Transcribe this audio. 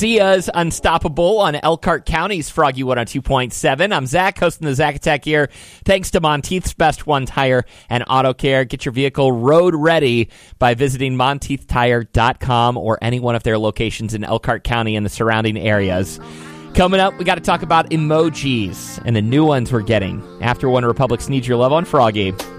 Sia's Unstoppable on Elkhart County's Froggy 102.7. I'm Zach, hosting the Zach Attack here. Thanks to Monteith's Best One Tire and Auto Care. Get your vehicle road ready by visiting MonteithTire.com or any one of their locations in Elkhart County and the surrounding areas. Coming up, we got to talk about emojis and the new ones we're getting after One Republic's Need Your Love on Froggy.